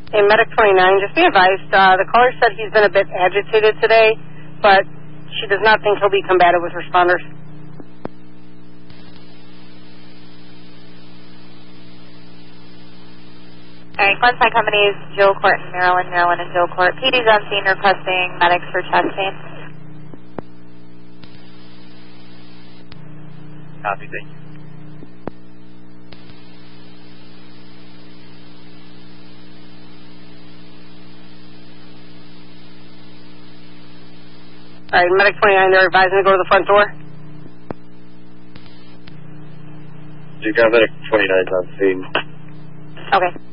Hey, Medic 29, just be advised, the caller said he's been a bit agitated today, but she does not think he'll be combative with responders. All right, classified companies, Jill Court in Maryland, Maryland and Jill Court. PD's on scene requesting medics for chest pain. Copy, thank you. All right, Medic 29, they're advising to go to the front door. You got Medic 29's on scene. Okay.